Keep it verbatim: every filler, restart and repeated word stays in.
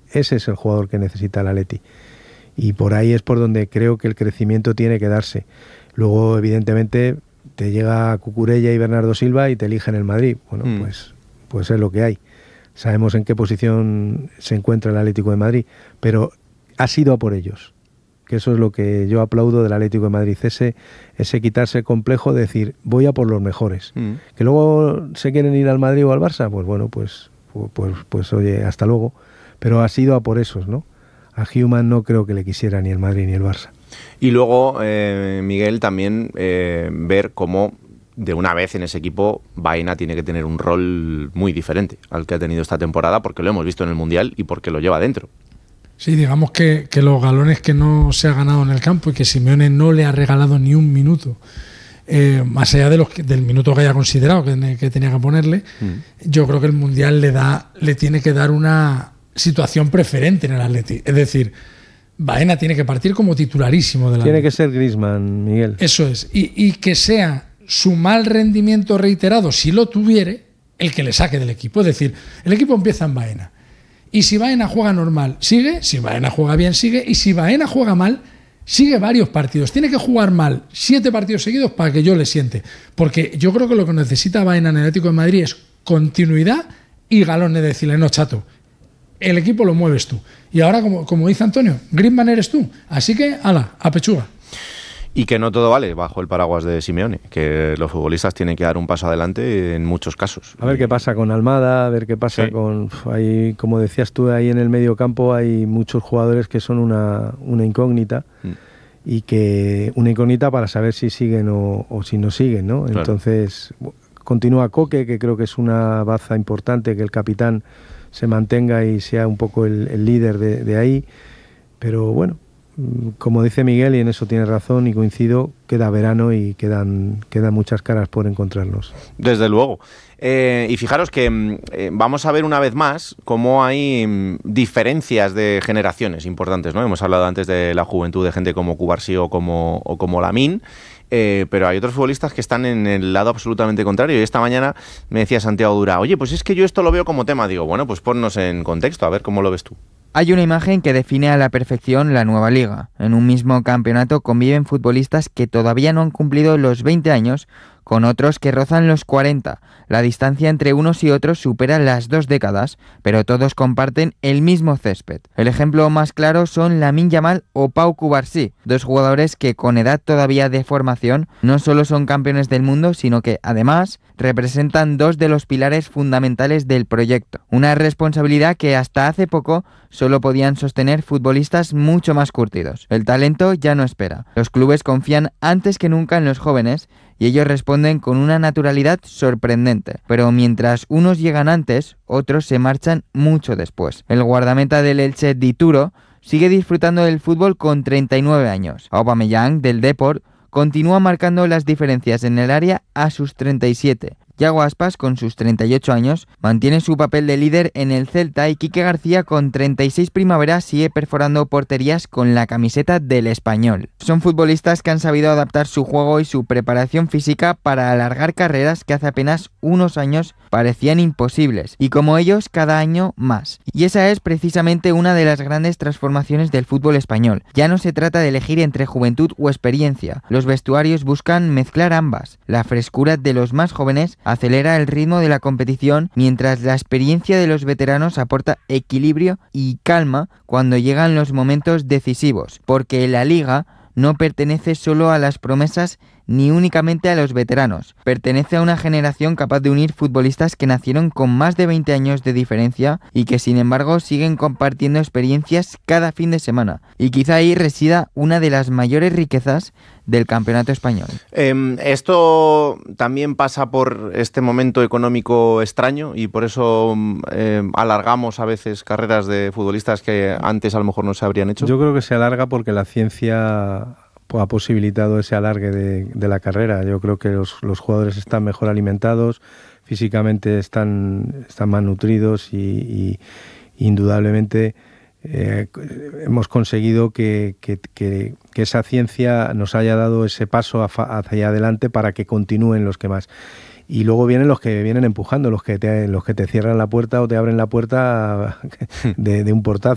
ese es el jugador que necesita el Atleti. Y por ahí es por donde creo que el crecimiento tiene que darse. Luego, evidentemente, te llega Cucurella y Bernardo Silva y te eligen el Madrid. Bueno, mm. pues, pues es lo que hay. Sabemos en qué posición se encuentra el Atlético de Madrid, pero ha sido a por ellos. Que eso es lo que yo aplaudo del Atlético de Madrid, ese, ese quitarse el complejo de decir, voy a por los mejores. Mm. Que luego se quieren ir al Madrid o al Barça, pues bueno, pues, pues, pues, pues oye, hasta luego. Pero ha sido a por esos, ¿no? A Human no creo que le quisiera ni el Madrid ni el Barça. Y luego, eh, Miguel, también eh, ver cómo de una vez en ese equipo Baena tiene que tener un rol muy diferente al que ha tenido esta temporada, porque lo hemos visto en el Mundial y porque lo lleva dentro. Sí, digamos que, que los galones que no se ha ganado en el campo y que Simeone no le ha regalado ni un minuto, eh, más allá de los que, del minuto que haya considerado que, que tenía que ponerle, mm. yo creo que el Mundial le da, le tiene que dar una situación preferente en el Atleti. Es decir, Baena tiene que partir como titularísimo del Atleti. Tiene que ser Griezmann, Miguel. Eso es. Y, y que sea su mal rendimiento reiterado, si lo tuviere, el que le saque del equipo. Es decir, el equipo empieza en Baena. Y si Baena juega normal, sigue. Si Baena juega bien, sigue. Y si Baena juega mal, sigue varios partidos. Tiene que jugar mal siete partidos seguidos para que yo le siente. Porque yo creo que lo que necesita Baena en el Atlético de Madrid es continuidad y galones de decirle, no, chato, el equipo lo mueves tú. Y ahora, como, como dice Antonio, Griezmann eres tú. Así que, ala, a pechuga. Y que no todo vale bajo el paraguas de Simeone, que los futbolistas tienen que dar un paso adelante en muchos casos. A ver qué pasa con Almada, a ver qué pasa sí. con... Hay, como decías tú, ahí en el medio campo hay muchos jugadores que son una, una incógnita, mm. y que una incógnita para saber si siguen o, o si no siguen, ¿no? Claro. Entonces, continúa Coque, que creo que es una baza importante, que el capitán se mantenga y sea un poco el, el líder de, de ahí, pero bueno, como dice Miguel, y en eso tiene razón y coincido, queda verano y quedan, quedan muchas caras por encontrarnos. Desde luego. Eh, y fijaros que eh, vamos a ver una vez más cómo hay mm, diferencias de generaciones importantes, ¿no? Hemos hablado antes de la juventud de gente como Cubarsí o como, o como Lamine, eh, pero hay otros futbolistas que están en el lado absolutamente contrario. Y esta mañana me decía Santiago Dura, oye, pues es que yo esto lo veo como tema. Digo, bueno, pues ponnos en contexto, a ver cómo lo ves tú. Hay una imagen que define a la perfección la nueva liga. En un mismo campeonato conviven futbolistas que todavía no han cumplido los veinte años con otros que rozan los cuarenta. La distancia entre unos y otros supera las dos décadas, pero todos comparten el mismo césped. El ejemplo más claro son Lamine Yamal o Pau Cubarsí, dos jugadores que con edad todavía de formación no solo son campeones del mundo, sino que además representan dos de los pilares fundamentales del proyecto. Una responsabilidad que hasta hace poco solo podían sostener futbolistas mucho más curtidos. El talento ya no espera. Los clubes confían antes que nunca en los jóvenes y ellos responden con una naturalidad sorprendente. Pero mientras unos llegan antes, otros se marchan mucho después. El guardameta del Elche, Dituro, sigue disfrutando del fútbol con treinta y nueve años. Aubameyang, del Depor, continúa marcando las diferencias en el área a sus treinta y siete. Yago Aspas, con sus treinta y ocho años, mantiene su papel de líder en el Celta y Quique García, con treinta y seis primaveras, sigue perforando porterías con la camiseta del Español. Son futbolistas que han sabido adaptar su juego y su preparación física para alargar carreras que hace apenas unos años parecían imposibles, y como ellos, cada año más. Y esa es precisamente una de las grandes transformaciones del fútbol español. Ya no se trata de elegir entre juventud o experiencia. Los vestuarios buscan mezclar ambas. La frescura de los más jóvenes acelera el ritmo de la competición, mientras la experiencia de los veteranos aporta equilibrio y calma cuando llegan los momentos decisivos, porque la liga no pertenece solo a las promesas ni únicamente a los veteranos. Pertenece a una generación capaz de unir futbolistas que nacieron con más de veinte años de diferencia y que sin embargo siguen compartiendo experiencias cada fin de semana. Y quizá ahí resida una de las mayores riquezas del campeonato español. Eh, esto también pasa por este momento económico extraño y por eso eh, alargamos a veces carreras de futbolistas que antes a lo mejor no se habrían hecho. Yo creo que se alarga porque la ciencia ha posibilitado ese alargue de, de la carrera. Yo creo que los, los jugadores están mejor alimentados, físicamente están, están más nutridos y, y indudablemente eh, hemos conseguido que, que, que, que esa ciencia nos haya dado ese paso hacia adelante para que continúen los que más. Y luego vienen los que vienen empujando, los que te, los que te cierran la puerta o te abren la puerta de, de un portazo.